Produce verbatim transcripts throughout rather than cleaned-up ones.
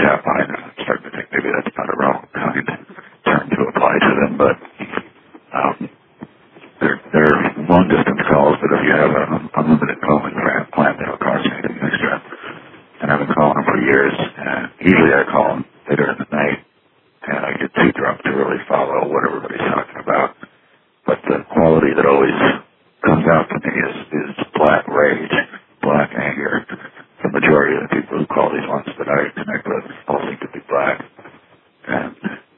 tap line. I'm starting to think maybe that's not a real kind term to apply to them, but um, they're, they're long-distance calls, but if you have an unlimited calling plan, they don't cost anything extra. And I've been calling them for years, and usually I call them later in the night, and I get too drunk to really follow what everybody's talking about. But the quality that always comes out to me is, is black rage, black anger. The majority of the people who call these ones that I connect with all seem to be black. And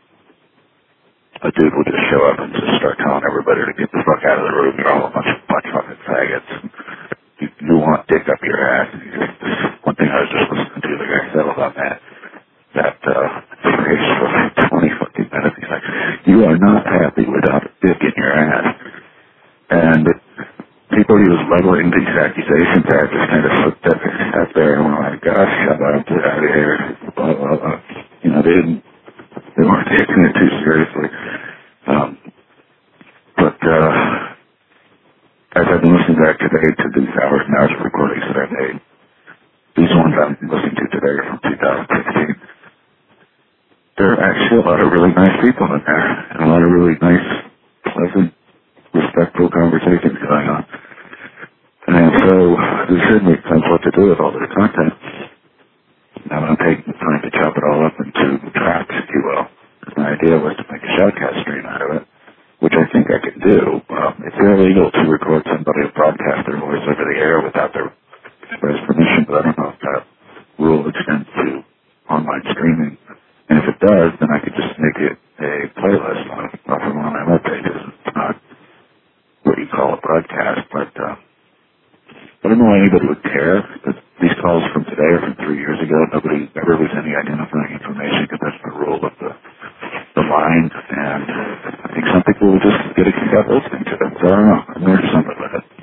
a dude will just show up and just start telling everybody to get the fuck out of the room. You're all a bunch of bunch of fucking faggots. You, you want dick up your ass. And just, one thing I was just listening to, the guy said about that, that uh, phrase for like twenty fucking minutes. He's like, you are not happy without a dick in your ass. And people he was leveling these accusations at just kind of looked at me, sat there and went like, gosh, shut up, get out of here, blah, blah, blah. You know, they didn't, they weren't taking it too seriously. Um, but, uh, as I've been listening back today to these hours and hours of recordings that I've made, these ones I'm listening to today are from two thousand sixteen. There are actually a lot of really nice people in there, and a lot of really nice, pleasant, respectful conversations going on. And so this should make sense what to do with all this content. Now I'm taking the time to chop it all up into tracks, if you will. My idea was to make a shoutcast stream out of it, which I think I can do. Um, it's illegal to record somebody and broadcast their voice over the air without their express permission, but I don't know if that rule extends to online streaming. And if it does, then I could just make it a playlist on, on one of my web pages. It's not what you call a broadcast, but uh, I don't know why anybody would care. But these calls from today are from three years ago. Nobody ever leaves any identifying information because that's the rule of the, the line. And I think some people will just get a kick out listening to them. So I don't know. I'm going to do something with it.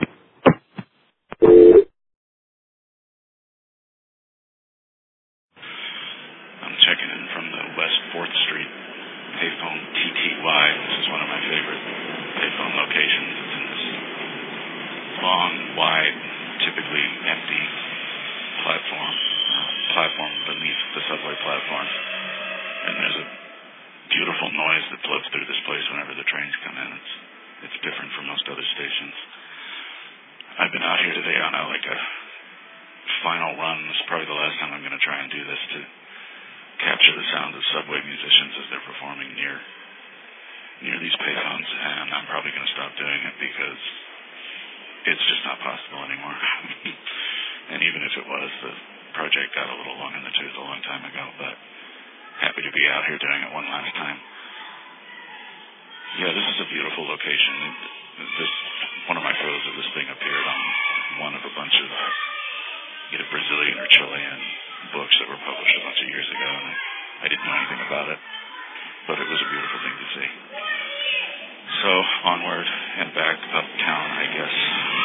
I'm checking in from the West fourth Street payphone T T Y. This is one of my favorite payphone locations. It's in this long, wide, typically empty platform, uh, platform beneath the subway platform. And there's a beautiful noise that floats through this place whenever the trains come in. It's it's different from most other stations. I've been out here today on a, like a final run. This is probably the last time I'm going to try and do this, to capture the sound of subway musicians as they're performing near near these payphones, and I'm probably going to stop doing it because it's just not possible anymore. And even if it was, the project got a little long in the tooth a long time ago, but happy to be out here doing it one last time. Yeah, this is a beautiful location. This one of my photos of this thing appeared on one of a bunch of either Brazilian or Chilean books that were published a bunch of years ago, and I, I didn't know anything about it, but it was a beautiful thing to see. So onward and back uptown, I guess.